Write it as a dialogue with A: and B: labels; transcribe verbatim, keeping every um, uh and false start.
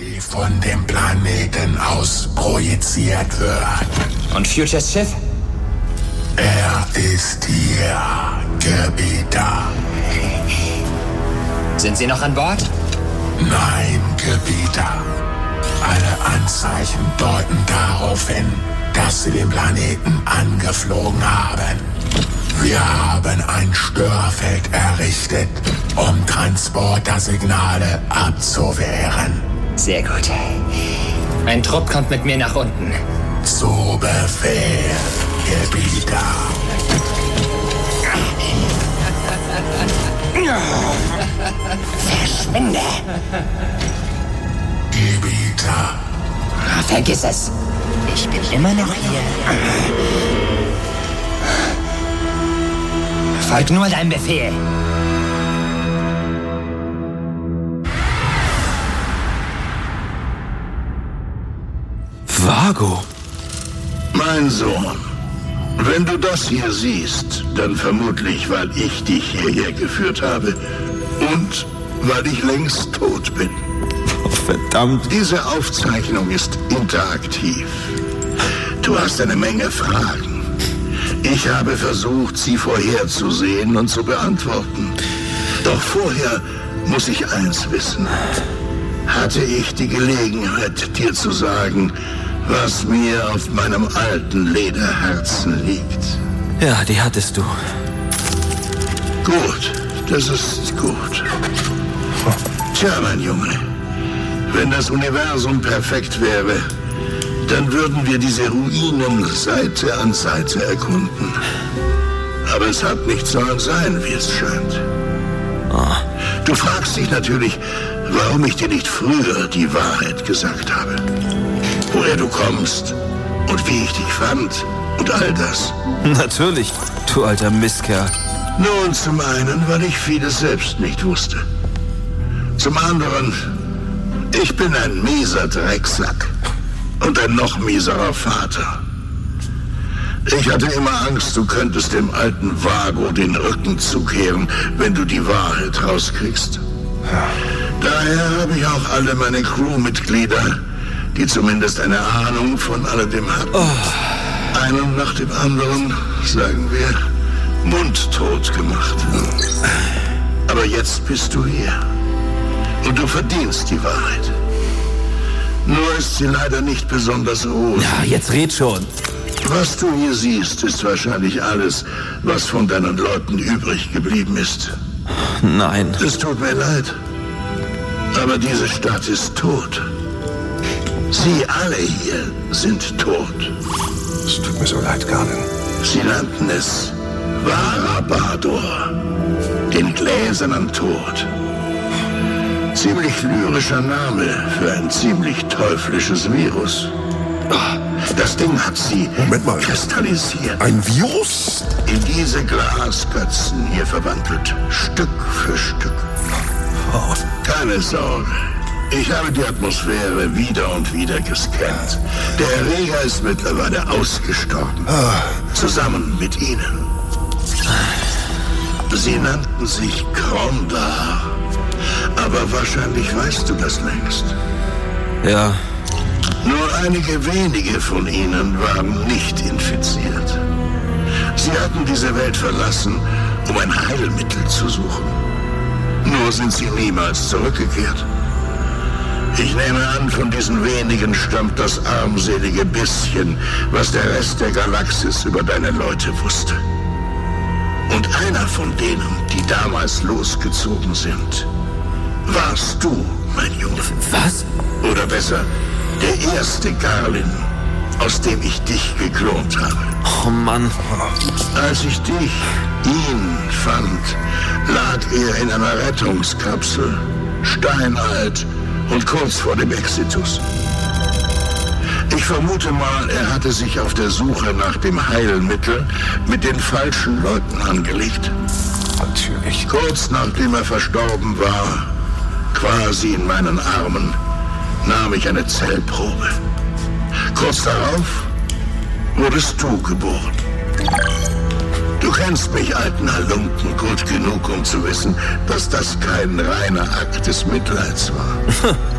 A: die von dem Planeten aus projiziert wird.
B: Und Futures Schiff?
A: Er ist hier, Gebieter.
B: Sind Sie noch an Bord?
A: Nein, Gebieter. Alle Anzeichen deuten darauf hin, dass Sie den Planeten angeflogen haben. Wir haben ein Störfeld errichtet, um Transportersignale abzuwehren.
B: Sehr gut. Ein Trupp kommt mit mir nach unten.
A: Zu Befehl, Gebieter.
B: Verschwinde!
A: Gebieter.
B: Vergiss es. Ich bin immer noch hier. Folg nur deinem Befehl.
C: Vago.
D: Mein Sohn, wenn du das hier siehst, dann vermutlich, weil ich dich hierher geführt habe und weil ich längst tot bin.
C: Oh, verdammt.
D: Diese Aufzeichnung ist interaktiv. Du hast eine Menge Fragen. Ich habe versucht, sie vorherzusehen und zu beantworten. Doch vorher muss ich eins wissen. Hatte ich die Gelegenheit, dir zu sagen, was mir auf meinem alten Lederherzen liegt?
C: Ja, die hattest du.
D: Gut, das ist gut. Tja, mein Junge, wenn das Universum perfekt wäre, dann würden wir diese Ruinen Seite an Seite erkunden. Aber es hat nicht sollen sein, wie es scheint.
C: Oh.
D: Du fragst dich natürlich, warum ich dir nicht früher die Wahrheit gesagt habe. Woher du kommst und wie ich dich fand und all das.
C: Natürlich, du alter Mistkerl.
D: Nun, zum einen, weil ich vieles selbst nicht wusste. Zum anderen, ich bin ein mieser Drecksack und ein noch mieserer Vater. Ich hatte immer Angst, du könntest dem alten Vago den Rücken zukehren, wenn du die Wahrheit rauskriegst. Daher habe ich auch alle meine Crewmitglieder, die zumindest eine Ahnung von alledem hatten, oh. einen nach dem anderen, sagen wir, mundtot gemacht. Aber jetzt bist du hier und du verdienst die Wahrheit. Nur ist sie leider nicht besonders rosig.
C: Ja, jetzt red schon.
D: Was du hier siehst, ist wahrscheinlich alles, was von deinen Leuten übrig geblieben ist.
C: Nein.
D: Es tut mir leid, aber diese Stadt ist tot. Sie alle hier sind tot.
E: Es tut mir so leid, Garden.
D: Sie nannten es Varabador, den gläsernen Tod. Ziemlich lyrischer Name für ein ziemlich teuflisches Virus. Das Ding hat sie
E: Moment mal.
D: kristallisiert.
E: Ein Virus?
D: In diese Glasgötzen hier verwandelt. Stück für Stück.
E: Oh.
D: Keine Sorge. Ich habe die Atmosphäre wieder und wieder gescannt. Der Erreger ist mittlerweile ausgestorben.
E: Ah.
D: Zusammen mit Ihnen. Sie nannten sich Krondar. Aber wahrscheinlich weißt du das längst.
C: Ja.
D: Nur einige wenige von ihnen waren nicht infiziert. Sie hatten diese Welt verlassen, um ein Heilmittel zu suchen. Nur sind sie niemals zurückgekehrt. Ich nehme an, von diesen wenigen stammt das armselige bisschen, was der Rest der Galaxis über deine Leute wusste. Und einer von denen, die damals losgezogen sind, warst du, mein Junge.
C: Was?
D: Oder besser, der erste Garlin, aus dem ich dich geklont habe.
C: Oh Mann.
D: Als ich dich, ihn, fand, lag er in einer Rettungskapsel, steinalt und kurz vor dem Exitus. Ich vermute mal, er hatte sich auf der Suche nach dem Heilmittel mit den falschen Leuten angelegt.
E: Natürlich.
D: Kurz nachdem er verstorben war, quasi in meinen Armen, nahm ich eine Zellprobe. Kurz darauf wurdest du geboren. Du kennst mich, alten Halunken, gut genug, um zu wissen, dass das kein reiner Akt des Mitleids war.